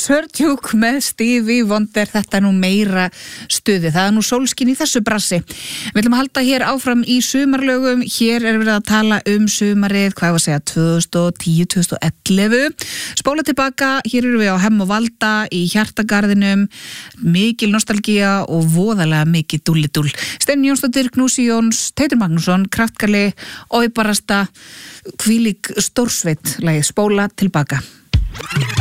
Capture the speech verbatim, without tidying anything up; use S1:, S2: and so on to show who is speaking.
S1: Sörtjúk með Stevie Wonder, þetta er nú meira stuði, það er nú sólskin í þessu brassi. Við ætlum að halda hér áfram í sumarlögum, hér er við að tala um sumarið, hvað var að segja, tvö þúsund og tíu til tvö þúsund og ellefu. Spóla tilbaka, hér eru við á Hemm og Valda í Hjartagarðinum, mikil nostalgía og voðalega mikið dúllidúll. Steinunn Jónsdóttir, Knúsi Jóns, Teitur Magnússon, Kraftgali og í barasta hvílík stórsveit, lagið Spóla tilbaka.